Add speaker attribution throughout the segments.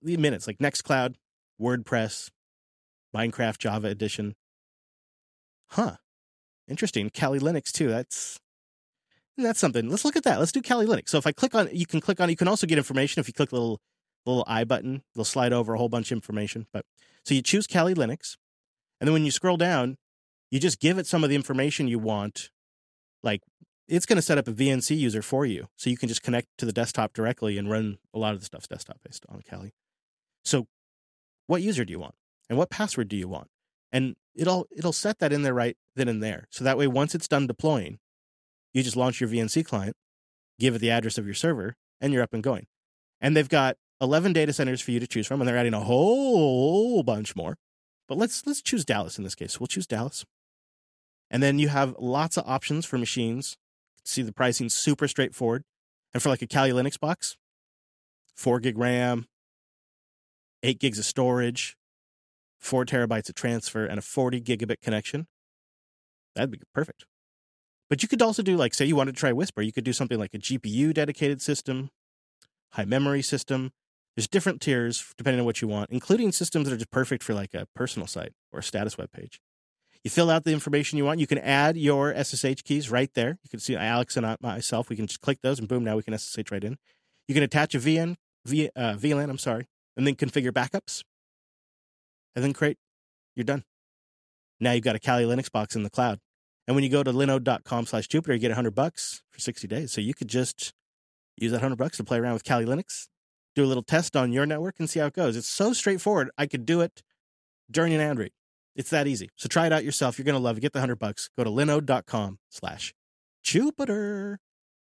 Speaker 1: the minutes, like Nextcloud, WordPress, Minecraft, Java Edition. Huh. Interesting. Kali Linux too. That's something. Let's look at that. Let's do Kali Linux. So if I click on, you can also get information. If you click the little I button, it'll slide over a whole bunch of information. But so you choose Kali Linux, and then when you scroll down, you just give it some of the information you want. Like, it's going to set up a VNC user for you, so you can just connect to the desktop directly and run a lot of the stuff's desktop based on Kali. So what user do you want? And what password do you want? And it'll set that in there right then and there. So that way, once it's done deploying, you just launch your VNC client, give it the address of your server, and you're up and going. And they've got 11 data centers for you to choose from, and they're adding a whole bunch more. But let's choose Dallas in this case. We'll choose Dallas. And then you have lots of options for machines. See, the pricing super straightforward. And for like a Kali Linux box, 4 gig RAM, 8 gigs of storage, 4 terabytes of transfer, and a 40 gigabit connection. That'd be perfect. But you could also do, like, say you wanted to try Whisper, you could do something like a GPU dedicated system, high memory system. There's different tiers depending on what you want, including systems that are just perfect for like a personal site or a status web page. You fill out the information you want. You can add your SSH keys right there. You can see Alex and myself. We can just click those, and boom, now we can SSH right in. You can attach a VLAN, and then configure backups, and then you're done. Now you've got a Kali Linux box in the cloud. And when you go to linode.com/Jupiter, you get $100 for 60 days. So you could just use that $100 to play around with Kali Linux, do a little test on your network, and see how it goes. It's so straightforward. I could do it during an Android. It's that easy. So try it out yourself. You're going to love it. Get the $100. Go to linode.com/Jupiter.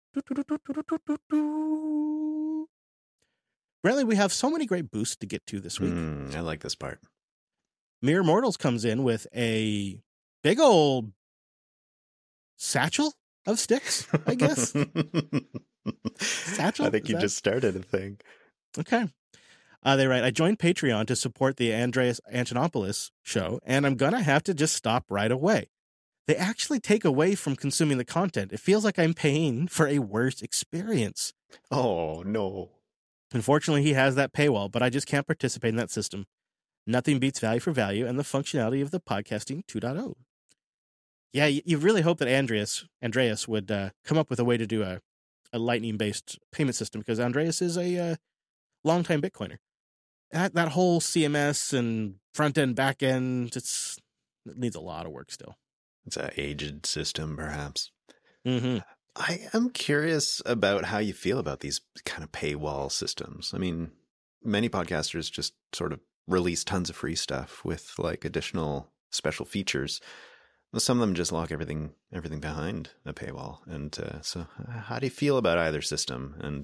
Speaker 1: Brantley, we have so many great boosts to get to this week.
Speaker 2: I like this part.
Speaker 1: Mere Mortals comes in with a big old satchel of sticks, I guess. Satchel?
Speaker 2: I think you just started a thing.
Speaker 1: Okay. They write, I joined Patreon to support the Andreas Antonopoulos show, and I'm going to have to just stop right away. They actually take away from consuming the content. It feels like I'm paying for a worse experience.
Speaker 2: Oh, no.
Speaker 1: Unfortunately, he has that paywall, but I just can't participate in that system. Nothing beats value for value and the functionality of the podcasting 2.0. Yeah, you really hope that Andreas would come up with a way to do a Lightning-based payment system, because Andreas is a longtime Bitcoiner. That whole CMS and front-end, back-end, it needs a lot of work still.
Speaker 2: It's an aged system, perhaps.
Speaker 1: Mm-hmm.
Speaker 2: I am curious about how you feel about these kind of paywall systems. I mean, many podcasters just sort of release tons of free stuff with like additional special features. Some of them just lock everything behind a paywall. And so how do you feel about either system? And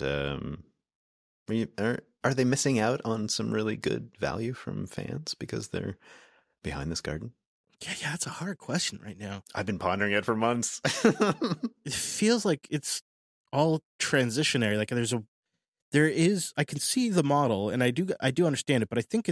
Speaker 2: are they missing out on some really good value from fans because they're behind this garden?
Speaker 1: Yeah, it's a hard question right now.
Speaker 2: I've been pondering it for months.
Speaker 1: It feels like it's all transitionary. Like I can see the model, and I do understand it, but I think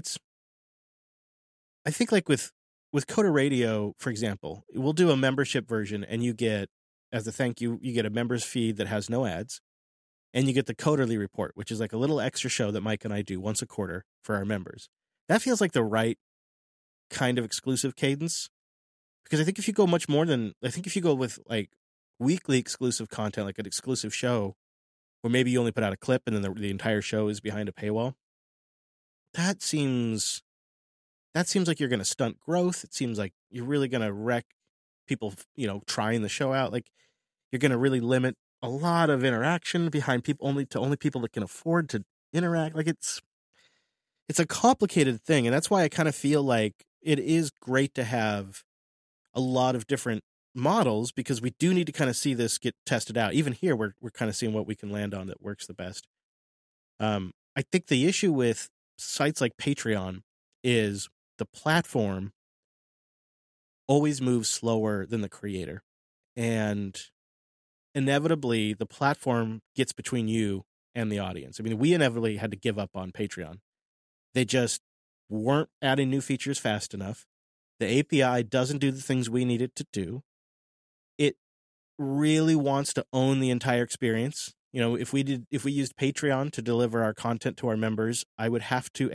Speaker 1: like with Coda Radio, for example, we'll do a membership version, and you get, as a thank you, you get a members feed that has no ads, and you get the Coderly report, which is like a little extra show that Mike and I do once a quarter for our members. That feels like the right kind of exclusive cadence, because I think if you go with like weekly exclusive content, like an exclusive show, where maybe you only put out a clip and then the entire show is behind a paywall, that seems like you're going to stunt growth. It seems like you're really going to wreck people, trying the show out. Like, you're going to really limit a lot of interaction behind people, only people that can afford to interact. Like, it's a complicated thing. And that's why I kind of feel like it is great to have a lot of different models, because we do need to kind of see this get tested out. Even here, we're kind of seeing what we can land on that works the best. I think the issue with sites like Patreon is the platform always moves slower than the creator. And inevitably, the platform gets between you and the audience. I mean, we inevitably had to give up on Patreon. They just weren't adding new features fast enough. The API doesn't do the things we need it to do. It really wants to own the entire experience. If we used Patreon to deliver our content to our members, I would have to